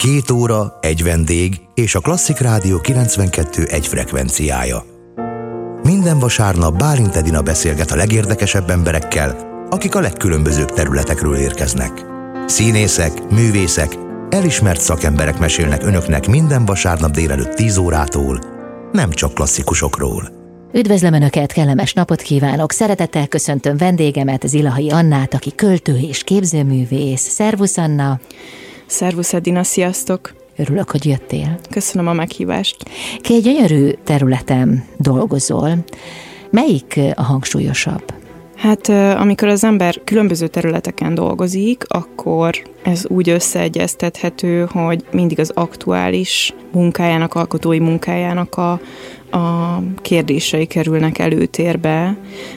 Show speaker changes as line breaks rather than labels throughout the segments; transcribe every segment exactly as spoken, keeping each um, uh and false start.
Két óra, egy vendég és a Klasszik Rádió kilencvenkettő egy frekvenciája. Minden vasárnap Bálint Edina beszélget a legérdekesebb emberekkel, akik a legkülönbözőbb területekről érkeznek. Színészek, művészek, elismert szakemberek mesélnek önöknek minden vasárnap délelőtt tíz órától, nem csak klasszikusokról.
Üdvözlöm Önöket, kellemes napot kívánok! Szeretettel köszöntöm vendégemet, Zilahi Annát, aki költő és képzőművész. Szervusz, Anna!
Szervusz, Edina, sziasztok!
Örülök, hogy jöttél.
Köszönöm a meghívást.
Két gyönyörű területen dolgozol. Melyik a hangsúlyosabb?
Hát amikor az ember különböző területeken dolgozik, akkor ez úgy összeegyeztethető, hogy mindig az aktuális munkájának, alkotói munkájának a, a kérdései kerülnek előtérbe,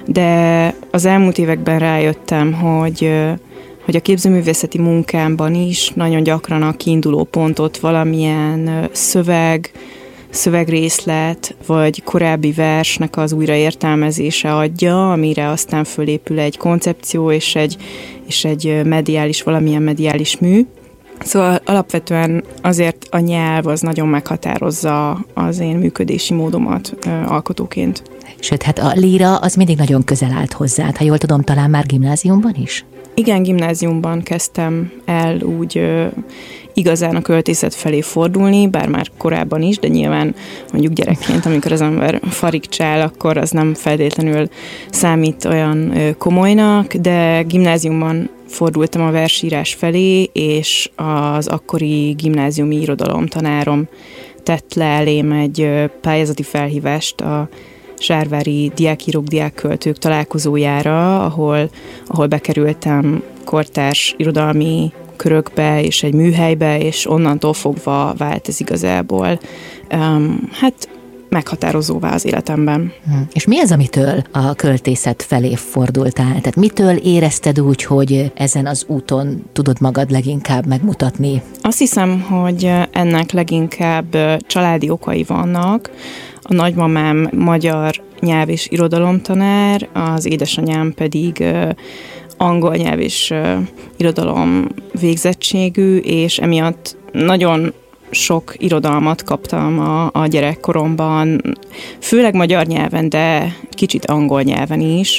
de az elmúlt években rájöttem, hogy hogy a képzőművészeti munkámban is nagyon gyakran a kiinduló pontot valamilyen szöveg, szövegrészlet, vagy korábbi versnek az újraértelmezése adja, amire aztán fölépül egy koncepció és egy, és egy mediális, valamilyen mediális mű. Szóval alapvetően azért a nyelv az nagyon meghatározza az én működési módomat alkotóként.
Sőt, hát a líra az mindig nagyon közel állt hozzád, ha jól tudom, talán már gimnáziumban is?
Igen, gimnáziumban kezdtem el úgy ö, igazán a költészet felé fordulni, bár már korábban is, de nyilván mondjuk gyerekként, amikor az ember farigcsál, akkor az nem feltétlenül számít olyan ö, komolynak, de gimnáziumban fordultam a versírás felé, és az akkori gimnáziumi irodalomtanárom tett le elém egy ö, pályázati felhívást a Zsárvári diákírók, diákköltők találkozójára, ahol, ahol bekerültem kortárs irodalmi körökbe és egy műhelybe, és onnantól fogva vált ez igazából um, hát meghatározóvá az életemben.
Hmm. És mi az, amitől a költészet felé fordultál? Tehát mitől érezted úgy, hogy ezen az úton tudod magad leginkább megmutatni?
Azt hiszem, hogy ennek leginkább családi okai vannak. A nagymamám magyar nyelv és irodalomtanár, az édesanyám pedig uh, angol nyelv és uh, irodalom végzettségű, és emiatt nagyon sok irodalmat kaptam a, a gyerekkoromban, főleg magyar nyelven, de kicsit angol nyelven is,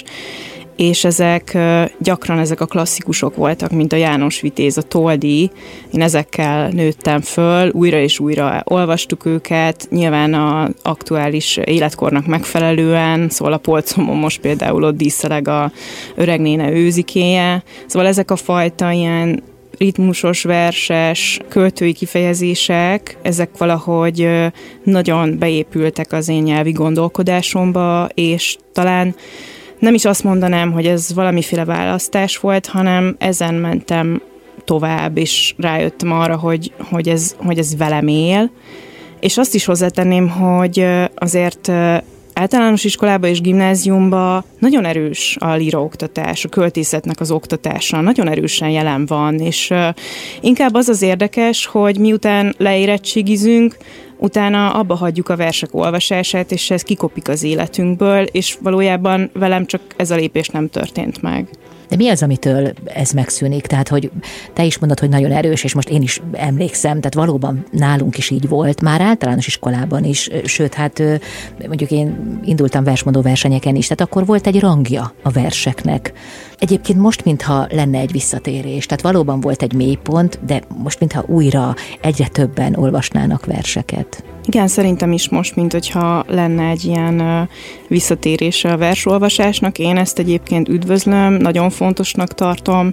és ezek gyakran ezek a klasszikusok voltak, mint a János Vitéz, a Toldy. Én ezekkel nőttem föl, újra és újra olvastuk őket, nyilván az aktuális életkornak megfelelően, szóval a polcomon most például ott díszeleg a Öreg néne őzikéje. Szóval ezek a fajta ilyen ritmusos, verses, költői kifejezések, ezek valahogy nagyon beépültek az én nyelvi gondolkodásomba, és talán nem is azt mondanám, hogy ez valamiféle választás volt, hanem ezen mentem tovább, és rájöttem arra, hogy, hogy, ez, hogy ez velem él. És azt is hozzátenném, hogy azért általános iskolában és gimnáziumban nagyon erős a líraoktatás, a költészetnek az oktatása, nagyon erősen jelen van, és inkább az az érdekes, hogy miután leérettségizünk, utána abba hagyjuk a versek olvasását, és ez kikopik az életünkből, és valójában velem csak ez a lépés nem történt meg.
De mi az, amitől ez megszűnik? Tehát, hogy te is mondod, hogy nagyon erős, és most én is emlékszem, tehát valóban nálunk is így volt, már általános iskolában is, sőt, hát mondjuk én indultam versmondó versenyeken is, tehát akkor volt egy rangja a verseknek. Egyébként most, mintha lenne egy visszatérés, tehát valóban volt egy mélypont, de most, mintha újra egyre többen olvasnának verseket.
Igen, szerintem is most, mint hogyha lenne egy ilyen visszatérése a versolvasásnak. Én ezt egyébként üdvözlöm, nagyon fontosnak tartom.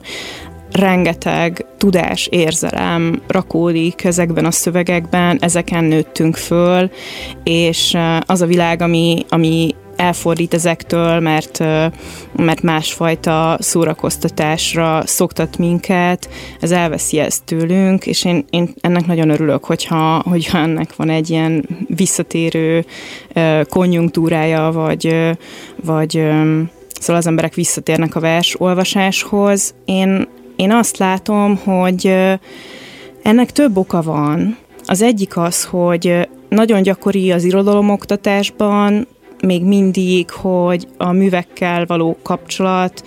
Rengeteg tudás, érzelem rakódik ezekben a szövegekben, ezeken nőttünk föl, és az a világ, ami, ami elfordít ezektől, mert, mert másfajta szórakoztatásra szoktat minket, ez elveszi ezt tőlünk, és én, én ennek nagyon örülök, hogyha, hogyha ennek van egy ilyen visszatérő konjunktúrája, vagy, vagy szóval az emberek visszatérnek a versolvasáshoz. Én, én azt látom, hogy ennek több oka van. Az egyik az, hogy nagyon gyakori az irodalomoktatásban még mindig, hogy a művekkel való kapcsolat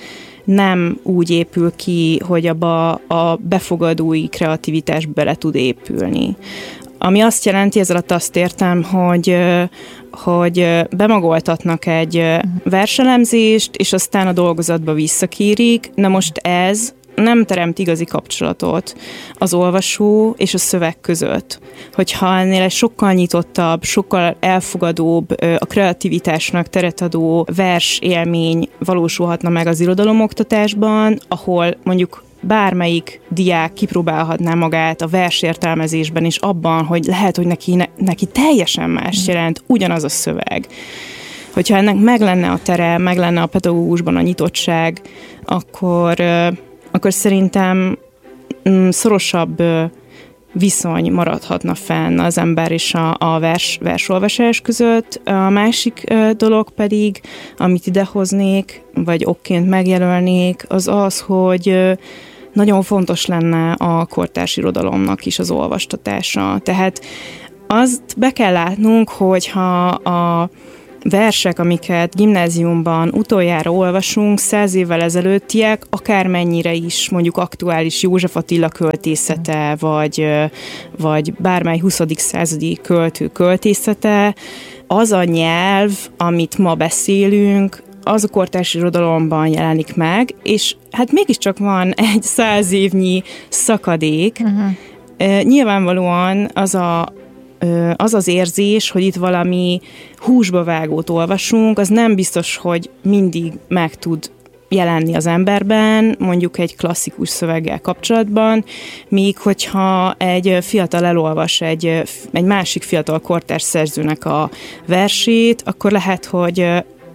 nem úgy épül ki, hogy abba a befogadói kreativitás bele tud épülni. Ami azt jelenti, ezzel alatt azt értem, hogy, hogy bemagoltatnak egy verselemzést, és aztán a dolgozatba visszakérik. Na most ez nem teremt igazi kapcsolatot az olvasó és a szöveg között. Hogyha ennél egy sokkal nyitottabb, sokkal elfogadóbb, a kreativitásnak teret adó vers élmény valósulhatna meg az irodalomoktatásban, ahol mondjuk bármelyik diák kipróbálhatná magát a versértelmezésben és abban, hogy lehet, hogy neki, neki teljesen más jelent ugyanaz a szöveg. Hogyha ennek meg lenne a tere, meg lenne a pedagógusban a nyitottság, akkor, akkor szerintem szorosabb viszony maradhatna fenn az ember és a, a vers, versolvasás között. A másik dolog pedig, amit idehoznék, vagy okként megjelölnék, az az, hogy nagyon fontos lenne a kortárs irodalomnak is az olvastatása. Tehát azt be kell látnunk, hogyha a versek, amiket gimnáziumban utoljára olvasunk, száz évvel ezelőttiek, akármennyire is mondjuk aktuális József Attila költészete, vagy, vagy bármely huszadik századi költő költészete, az a nyelv, amit ma beszélünk, az a kortárs irodalomban jelenik meg, és hát mégiscsak van egy száz évnyi szakadék. Uh-huh. Nyilvánvalóan az a az az érzés, hogy itt valami húsba vágót olvasunk, az nem biztos, hogy mindig meg tud jelenni az emberben, mondjuk egy klasszikus szöveggel kapcsolatban, míg hogyha egy fiatal elolvas egy, egy másik fiatal kortárs szerzőnek a versét, akkor lehet, hogy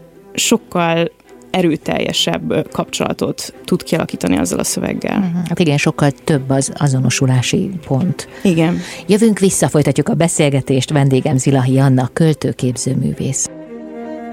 sokkal erőteljesebb kapcsolatot tud kialakítani azzal a szöveggel. Uh-huh.
Hát igen, sokkal több az azonosulási pont.
Igen.
Jövünk vissza, folytatjuk a beszélgetést. Vendégem Zilahi Anna, költőképzőművész.